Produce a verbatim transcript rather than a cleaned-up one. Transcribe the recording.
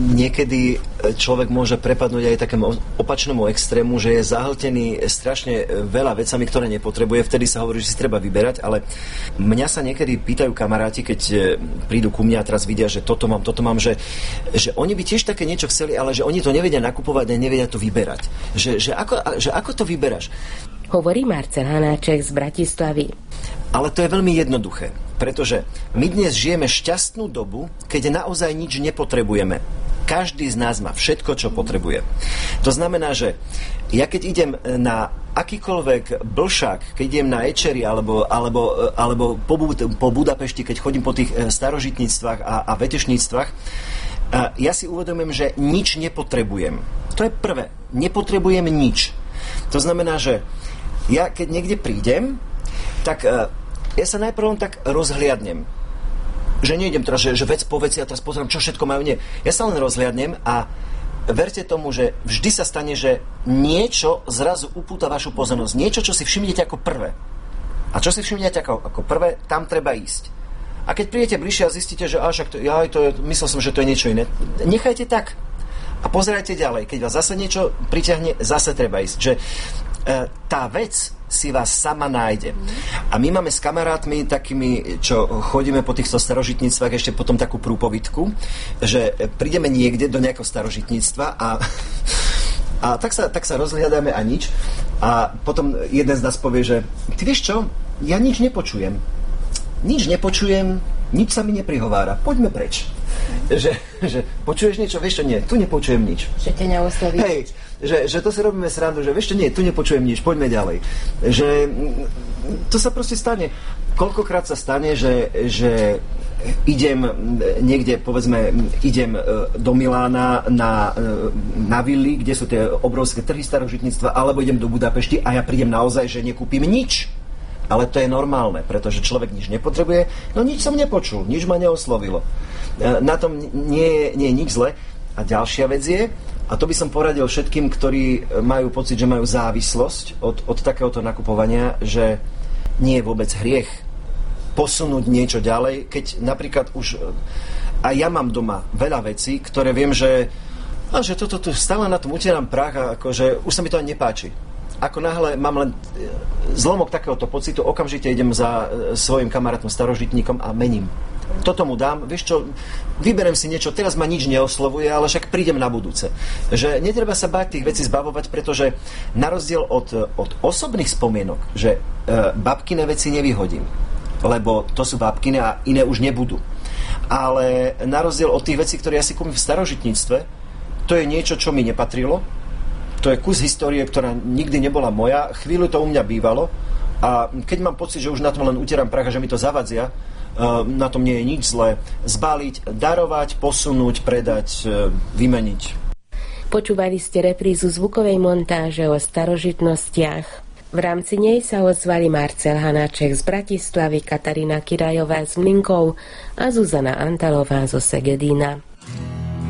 niekedy človek môže prepadnúť aj takému opačnému extrému, že je zahltený strašne veľa vecami, ktoré nepotrebuje. Vtedy sa hovorí, že si treba vyberať, ale mňa sa niekedy pýtajú kamaráti, keď prídu ku mne a teraz vidia, že toto mám, toto mám, že, že oni by tiež také niečo chceli, ale že oni to nevedia nakupovať a nevedia to vyberať. Že, že, ako, že ako to vyberáš? Hovorí Marcel Hanáček z Bratislavy. Ale to je veľmi jednoduché, pretože my dnes žijeme šťastnú dobu, keď naozaj nič nepotrebujeme. Každý z nás má všetko, čo potrebuje. To znamená, že ja keď idem na akýkoľvek blšák, keď idem na Ečeri alebo, alebo, alebo po, po Budapešti, keď chodím po tých starožitníctvách a, a vetešníctvách, ja si uvedomujem, že nič nepotrebujem. To je prvé. Nepotrebujem nič. To znamená, že ja keď niekde prídem, tak uh, ja sa najprv len tak rozhliadnem. Že nejdem teraz, že, že vec po veci a teraz pozriem, čo všetko majú. Nie. Ja sa len rozhliadnem a verte tomu, že vždy sa stane, že niečo zrazu upúta vašu pozornosť. Niečo, čo si všimnete ako prvé. A čo si všimnete ako, ako prvé, tam treba ísť. A keď prídete bližšie a zistíte, že až, to, ja, to je, myslel som, že to je niečo iné, nechajte tak. A pozerajte ďalej. Keď vás zase niečo priťahne, zase treba ísť. Že tá vec si vás sama nájde. A my máme s kamarátmi takými, čo chodíme po týchto starožitníctvách, ešte potom takú prúpovidku, že prídeme niekde do nejakého starožitníctva a, a tak, sa, tak sa rozhliadáme a nič. A potom jeden z nás povie, že ty vieš čo, ja nič nepočujem. Nič nepočujem, nič sa mi neprihovára. Poďme preč. Že, že počuješ niečo? Vieš čo, nie, tu nepočujem nič. Že ťa neosloví. Hej, že, že to si robíme srandu, že vieš čo, nie, tu nepočujem nič, poďme ďalej. Že to sa proste stane. Koľkokrát sa stane, že, že idem niekde, povedzme, idem do Milána na, na vily, kde sú tie obrovské trhy starožitníctva, alebo idem do Budapešti a ja prídem naozaj, že nekúpim nič. Ale to je normálne, pretože človek nič nepotrebuje, no nič som nepočul, nič ma neoslovilo. Na tom nie je, nie je nič zle. A ďalšia vec je, a to by som poradil všetkým, ktorí majú pocit, že majú závislosť od, od takéhoto nakupovania, že nie je vôbec hriech posunúť niečo ďalej, keď napríklad už aj ja mám doma veľa vecí, ktoré viem, že, a že toto tu stále na tom utieram prach a akože už sa mi to ani nepáči. Ako náhle mám len zlomok takéhoto pocitu, okamžite idem za svojim kamarátom starožitníkom a mením. Toto mu dám, vieš čo, vyberiem si niečo, teraz ma nič neoslovuje, ale však prídem na budúce. Že netreba sa báť tých vecí zbavovať, pretože na rozdiel od, od osobných spomienok, že e, babkine veci nevyhodím, lebo to sú babkine a iné už nebudú. Ale na rozdiel od tých vecí, ktoré ja si kúpim v starožitníctve, to je niečo, čo mi nepatrilo. To je kus histórie, ktorá nikdy nebola moja. Chvíľu to u mňa bývalo a keď mám pocit, že už na tom len utieram prach a že mi to zavadzia, na tom nie je nič zlé. Zbaliť, darovať, posunúť, predať, vymeniť. Počúvali ste reprízu zvukovej montáže o starožitnostiach. V rámci nej sa ozvali Marcel Hanáček z Bratislavy, Katarína Kirajová z Mlynkov a Zuzana Antalová zo Segedína.